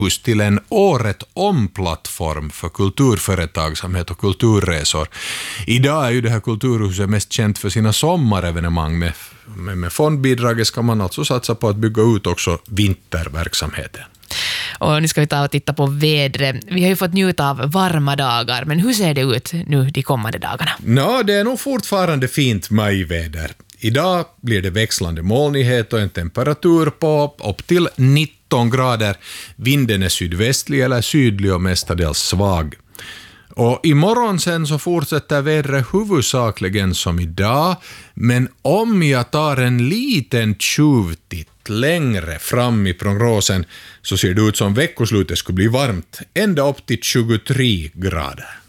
till en året om-plattform för kulturföretagsamhet och kulturresor. Idag är ju det här kulturhuset mest känt för sina sommarevenemang. Med fondbidraget ska man alltså satsa på att bygga ut också vinterverksamheten. Och nu ska vi ta och titta på vädret. Vi har ju fått njuta av varma dagar, men hur ser det ut nu de kommande dagarna? Det är nog fortfarande fint majväder. Idag blir det växlande molnighet och en temperatur på upp till 19 grader. Vinden är sydvästlig eller sydlig och mestadels svag. Och imorgon sen så fortsätter vädret huvudsakligen som idag, men om jag tar en liten tjuvtitt längre fram i prognosen så ser det ut som veckoslutet skulle bli varmt, ända upp till 23 grader.